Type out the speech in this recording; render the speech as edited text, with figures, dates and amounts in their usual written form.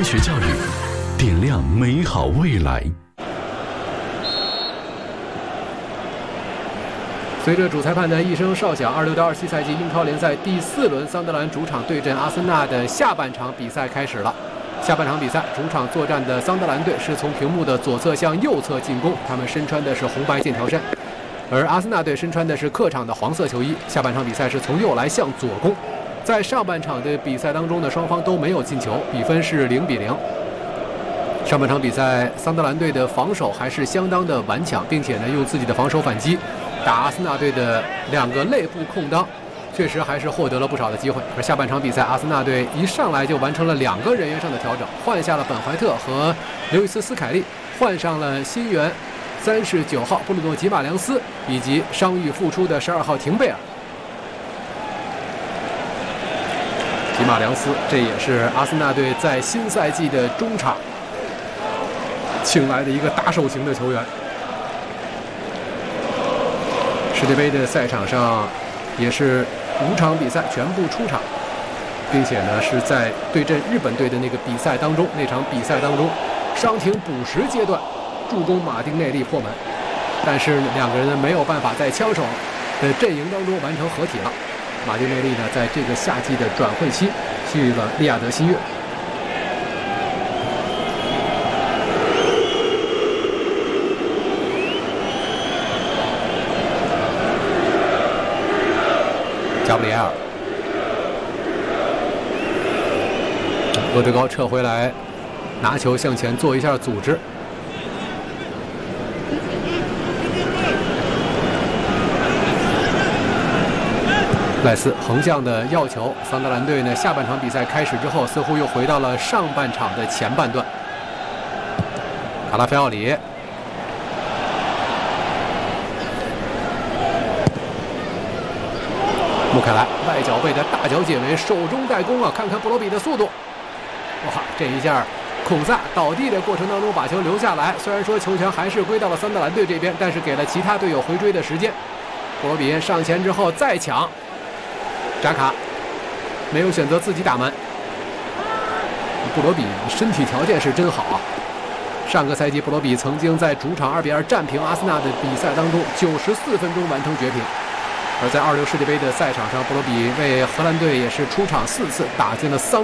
学教育，点亮美好未来。 随着主裁判的一声哨响，26到27赛季英超联赛第4轮，桑德兰主场对阵阿森纳的下半场比赛开始了。下半场比赛，主场作战的桑德兰队是从屏幕的左侧向右侧进攻，他们身穿的是红白线条衫，而阿森纳队身穿的是客场的黄色球衣。下半场比赛是从右来向左攻。在上半场的比赛当中呢，双方都没有进球，比分是0比0。上半场比赛，桑德兰队的防守还是相当的顽强，并且呢用自己的防守反击，打阿森纳队的2个内部空当，确实还是获得了不少的机会。而下半场比赛，阿森纳队一上来就完成了2个人员上的调整，换下了本怀特和刘易斯·斯凯利，换上了新援39号布鲁诺·吉马良斯以及伤愈复出的12号廷贝尔。吉马良斯，这也是阿森纳队在新赛季的中场请来的一个打手型的球员。世界杯的赛场上，也是5场比赛全部出场，并且呢是在对阵日本队的那个比赛当中，那场比赛当中伤停补时阶段助攻马丁内利破门，但是2个人呢没有办法在枪手的阵营当中完成合体了。马丁内利呢，在这个夏季的转会期去了利雅得新月。加布里埃尔，厄德高撤回来，拿球向前做一下组织。赖斯横向的要球，桑德兰队呢下半场比赛开始之后，似乎又回到了上半场的前半段。卡拉菲奥里，穆凯莱外脚背的大脚解围，手中带攻啊！看看布罗比的速度，哇，这一下孔萨倒地的过程当中把球留下来，虽然说球权还是归到了桑德兰队这边，但是给了其他队友回追的时间。布罗比上前之后再抢。扎卡没有选择自己打门。布罗比身体条件是真好啊！上个赛季布罗比曾经在主场2比2战平阿森纳的比赛当中，94分钟完成绝平。而在26世界杯的赛场上，布罗比为荷兰队也是出场4次，打进了3